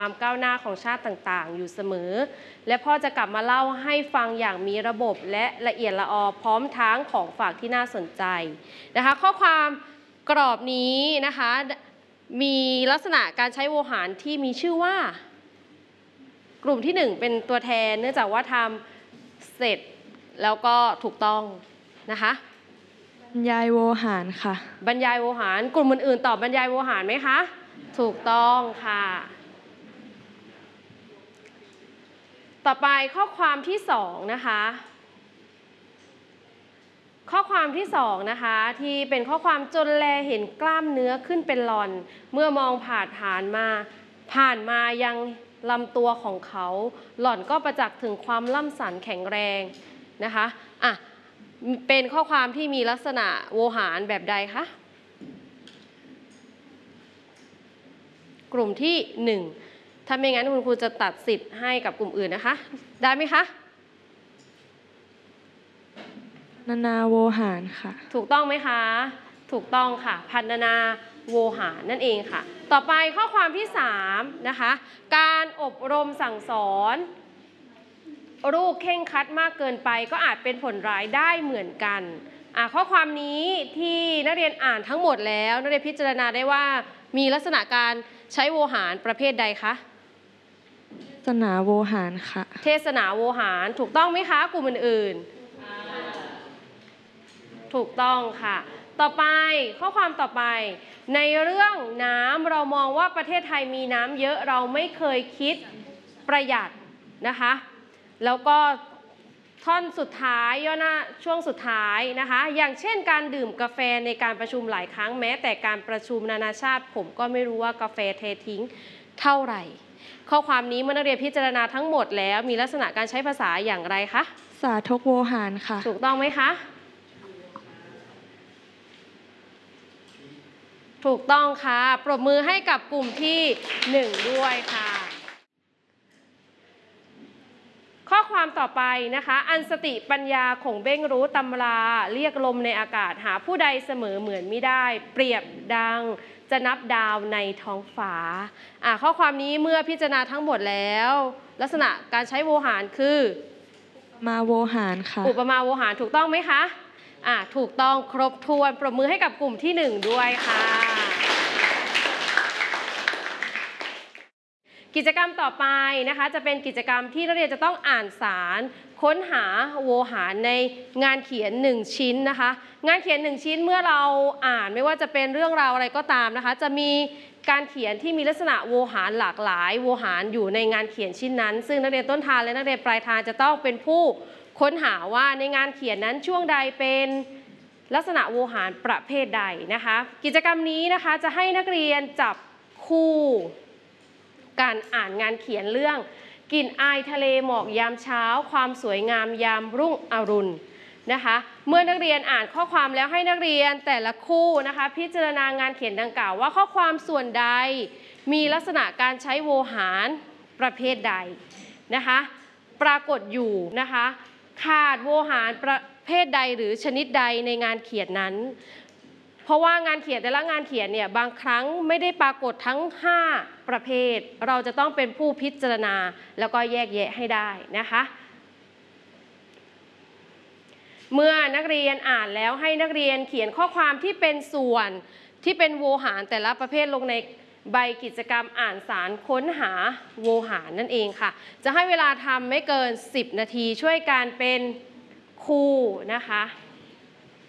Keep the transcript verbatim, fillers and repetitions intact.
ความก้าวหน้าของชาติต่างๆอยู่เสมอและพ่อจะกลับมาเล่าให้ฟังอย่างมีระบบและละเอียดละออพร้อมทั้งของฝากที่น่าสนใจนะคะข้อความกรอบนี้นะคะมีลักษณะการใช้โวหารที่มีชื่อว่ากลุ่มที่หนึ่งเป็นตัวแทนเนื่องจากว่าทำเสร็จแล้วก็ถูกต้องนะคะบรรยายโวหารค่ะบรรยายโวหารกลุ่มอื่นๆตอบบรรยายโวหารไหมคะถูกต้องค่ะต่อไปข้อความที่สองนะคะข้อความที่สองนะคะที่เป็นข้อความจนแลเห็นกล้ามเนื้อขึ้นเป็นหล่อนเมื่อมองผ่านผ่านมาผ่านมายังลำตัวของเขาหล่อนก็ประจักษ์ถึงความล่ำสันแข็งแรงนะคะอ่ะเป็นข้อความที่มีลักษณะโวหารแบบใดคะกลุ่มที่หนึ่งถ้าไม่งั้นคุณครูจะตัดสิทธิ์ให้กับกลุ่มอื่นนะคะได้ไหมคะนานาโวหารค่ะถูกต้องไหมคะถูกต้องค่ะพันนาโวหารนั่นเองค่ะต่อไปข้อความที่สามนะคะการอบรมสั่งสอนลูกเข่งครัดมากเกินไปก็อาจเป็นผลร้ายได้เหมือนกันอ่ะข้อความนี้ที่นักเรียนอ่านทั้งหมดแล้วนักเรียนพิจารณาได้ว่ามีลักษณะการใช้โวหารประเภทใดคะเทศนาโวหารค่ะเทศนาโวหารถูกต้องไหมคะกลุ่มอื่นๆถูกต้องค่ะต่อไปข้อความต่อไปในเรื่องน้ำเรามองว่าประเทศไทยมีน้ำเยอะเราไม่เคยคิดประหยัดนะคะแล้วก็ท่อนสุดท้ายย่อหน้าช่วงสุดท้ายนะคะอย่างเช่นการดื่มกาแฟในการประชุมหลายครั้งแม้แต่การประชุมนานาชาติผมก็ไม่รู้ว่ากาแฟเททิ้งเท่าไหร่ข้อความนี้เมื่อนักเรียนพิจารณาทั้งหมดแล้วมีลักษณะการใช้ภาษาอย่างไรคะสาธกโวหารค่ะถูกต้องไหมคะถูกต้องค่ะปรบมือให้กับกลุ่มที่หนึ่งด้วยค่ะข้อความต่อไปนะคะอันสติปัญญาของเบ้งรู้ตำราเรียกลมในอากาศหาผู้ใดเสมอเหมือนไม่ได้เปรียบดังจะนับดาวในท้องฟ้าอ่ะข้อความนี้เมื่อพิจารณาทั้งหมดแล้วลักษณะการใช้โวหารคือมาโวหารค่ะอุปมาโวหารถูกต้องไหมคะอ่ะถูกต้องครบถ้วนปรบมือให้กับกลุ่มที่หนึ่งด้วยค่ะกิจกรรมต่อไปนะคะจะเป็นกิจกรรมที่นักเรียนจะต้องอ่านสารค้นหาโวหารในงานเขียนหนึ่งชิ้นนะคะงานเขียนหนึ่งชิ้นเมื่อเราอ่านไม่ว่าจะเป็นเรื่องราวอะไรก็ตามนะคะจะมีการเขียนที่มีลักษณะโวหารหลากหลายโวหารอยู่ในงานเขียนชิ้นนั้นซึ่งนักเรียนต้นทางและนักเรียนปลายทางจะต้องเป็นผู้ค้นหาว่าในงานเขียนนั้นช่วงใดเป็นลักษณะโวหารประเภทใดนะคะกิจกรรมนี้นะคะจะให้นักเรียนจับคู่การอ่านงานเขียนเรื่องกลิ่นอายทะเลหมอกยามเช้าความสวยงามยามรุ่งอรุณนะคะเมื่อนักเรียนอ่านข้อความแล้วให้นักเรียนแต่ละคู่นะคะพิจารณางานเขียนดังกล่าวว่าข้อความส่วนใดมีลักษณะการใช้โวหารประเภทใดนะคะปรากฏอยู่นะคะขาดโวหารประเภทใดหรือชนิดใดในงานเขียนนั้นเพราะว่างานเขียนแต่ละงานเขียนเนี่ยบางครั้งไม่ได้ปรากฏทั้งห้าประเภทเราจะต้องเป็นผู้พิจารณาแล้วก็แยกแยะให้ได้นะคะเมื่อนักเรียนอ่านแล้วให้นักเรียนเขียนข้อความที่เป็นส่วนที่เป็นโวหารแต่ละประเภทลงในใบกิจกรรมอ่านสารค้นหาโวหารนั่นเองค่ะจะให้เวลาทำไม่เกินสิบนาทีช่วยกันเป็นคู่นะคะ